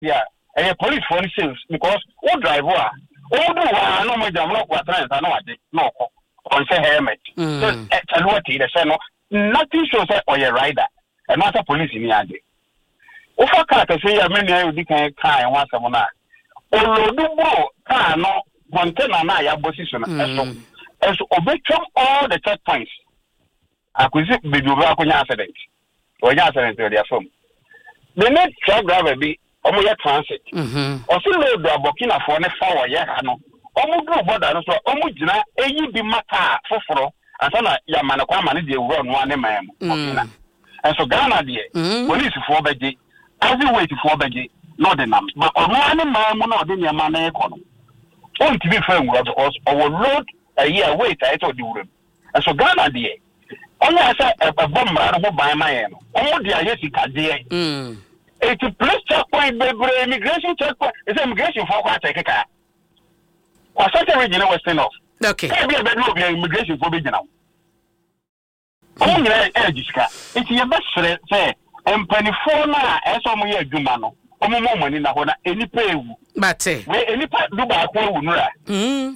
Yeah, a police for sales because all driver, all do no more jam no quatrains, I know I did no on say helmet. So tell what he said no, nothing shows that or your rider, and not a police in the idea. Ofa car to say, I mean, you can car and once a month. Or do car no, container na ya position. And so obey all the checkpoints. I could see the Dubaco accident. Or accident to their phone. The next truck driver be Omoya Transit. Also, load the Burkina for ne forward, Yahano. Omo do border, so Omujina, a be mata for and so Yamanaka manage run one man. And so Ghana, dear, police for Beji, every way to for Beji, not the number, but on one man, not in your man economy. Only to be firm because our road a year wait, I told you. And so Ghana, dear, only I said a bomb run by my own. Only the Ayesica, dear. It's a police checkpoint, immigration checkpoint. It's immigration for what I take a car. Or such a regional Western off. Okay. Maybe a bedroom immigration for regional. Only it's your best friend, say, and penny for now, as some year Jumano, or moment in the any pay. But any part do by